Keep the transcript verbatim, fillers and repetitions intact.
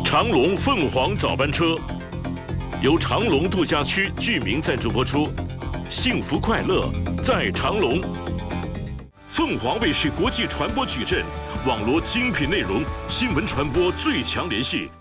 长隆凤凰早班车由长隆度假区居民赞助播出，幸福快乐在长隆。凤凰卫视国际传播矩阵，网罗精品内容，新闻传播最强联系。